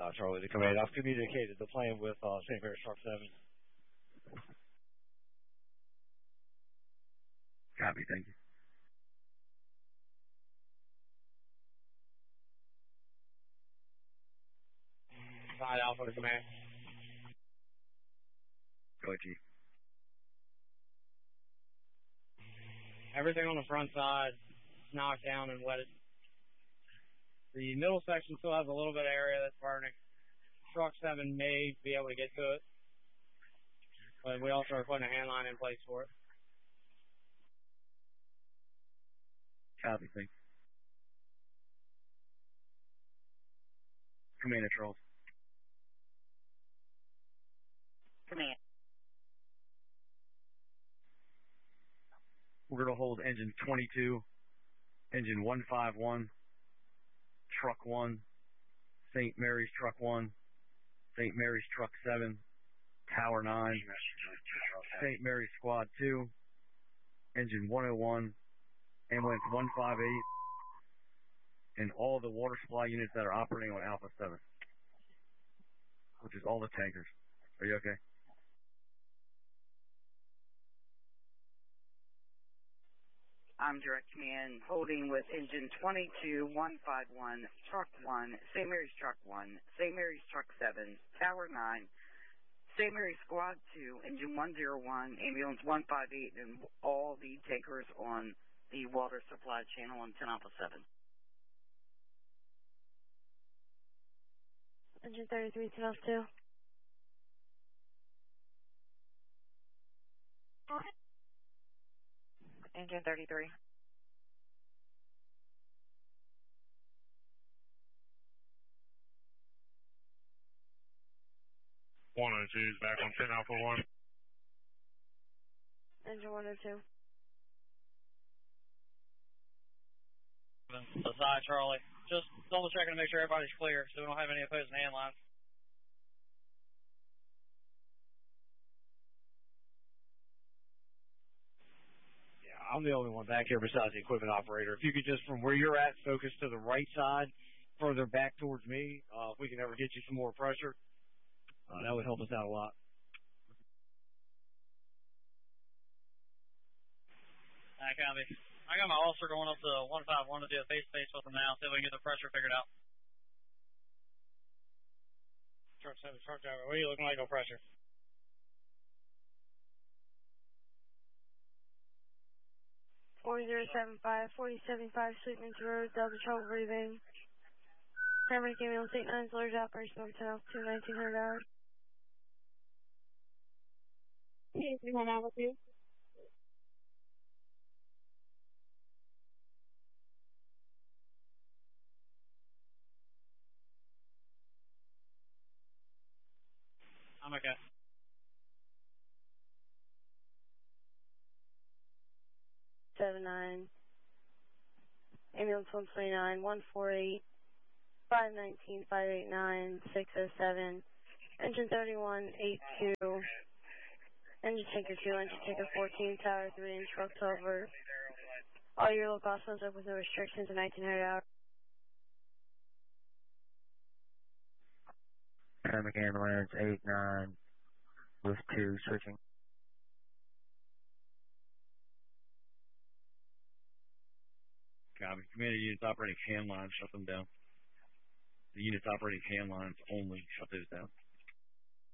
Charlie to command. I've communicated the plan with St. Mary's Truck 7. Copy, thank you. Side Alpha to command. Go ahead, Chief. Everything on the front side is knocked down and wetted. The middle section still has a little bit of area that's burning. Truck 7 may be able to get to it, but we also are putting a hand line in place for it. Copy, thanks. Commander Charles. Command. We're going to hold engine 22, engine 151, truck 1, St. Mary's truck 1, St. Mary's truck 7, tower 9, St. Mary's squad 2, engine 101, ambulance 158, and all the water supply units that are operating on Alpha 7, which is all the tankers. Are you okay? I'm direct command, holding with engine 22, 151, truck 1, St. Mary's truck 1, St. Mary's truck 7, tower 9, St. Mary's squad 2, engine 101, ambulance 158, and all the tankers on the water supply channel on 10 Alpha 7. Engine 33, 10 Alpha 2. Engine 33. One and two is back on 10 Alpha 1. Engine 102. Side Charlie. Just double checking to make sure everybody's clear so we don't have any opposing hand lines. I'm the only one back here besides the equipment operator. If you could just, from where you're at, focus to the right side, further back towards me. If we can ever get you some more pressure, that would help us out a lot. Copy. I got my ulcer going up to 151 to do a face-to-face with them now, see if we can get the pressure figured out. Truck 7, truck driver, what are you looking like on pressure? $4075, 4075, Sweetman's Road, Delta Trouble breathing. Paramedic ambulance 89, Large operation over 10 Alpha 2, 1900 hours. Okay, 31 Alpha 2. I'm okay. Seven 9, ambulance 129, 148, 519, 589, 607, engine 31, 82, engine tanker 2, engine tanker 14, tower 3, and truck 12 over. All your local hospitals open with no restrictions in 1900 hours. Paramedic ambulance 89 with 2 switching. Copy. Commander units operating hand lines, shut them down. The units operating hand lines only, shut those down.